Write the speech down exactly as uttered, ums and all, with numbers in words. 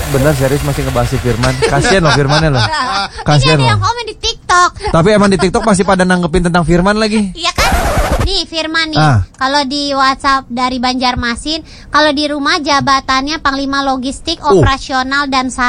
bener serius masih ngebahas si Firman. Kasian loh Firmannya loh. Ini Kasian ada yang loh. komen di TikTok. Tapi emang di TikTok masih pada nanggepin tentang Firman lagi. Iya kan? Nih Firman nih, Ah. kalau di WhatsApp dari Banjarmasin, kalau di rumah jabatannya Panglima Logistik Oh. Operasional dan